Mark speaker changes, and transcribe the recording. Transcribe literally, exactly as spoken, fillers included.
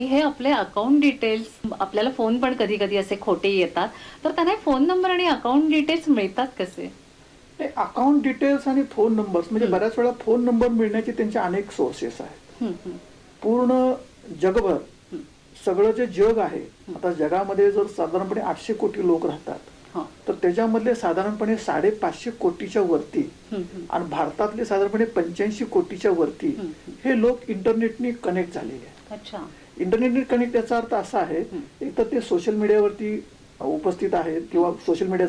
Speaker 1: हे आपले account details आपल्याला फोन पण कधी कधी असे खोटे येतात, तर त्यांना फोन नंबर आणि अकाउंट डिटेल्स मिळतात कसे?
Speaker 2: अकाउंट डिटेल्स आणि फोन नंबर्स म्हणजे
Speaker 1: हं.
Speaker 2: बऱ्याच वेळा फोन नंबर मिळण्याचे त्यांचे अनेक सोर्सेस आहेत.
Speaker 1: हं, हं,
Speaker 2: पूर्ण जगभर
Speaker 1: हं.
Speaker 2: सगळं जे जग आहे,
Speaker 1: हं.
Speaker 2: आता जगामध्ये जर साधारणपणे आठशे कोटी लोक राहतात,
Speaker 1: हां.
Speaker 2: तर त्याच्यामधले साधारणपणे साडेपाचशे कोटीच्या वरती
Speaker 1: हं, हं.
Speaker 2: आणि भारतातले साधारणपणे पंच्याऐंशी कोटीच्या वरती
Speaker 1: हं, हं.
Speaker 2: हे लोक इंटरनेटनी कनेक्ट झालेले आहेत.
Speaker 1: अच्छा.
Speaker 2: इंटरनेटनी कनेक्ट याचा अर्थ असा आहे,
Speaker 1: हं.
Speaker 2: एक तर ते सोशल मीडियावरती उपस्थित आहेत किंवा सोशल मीडियाचा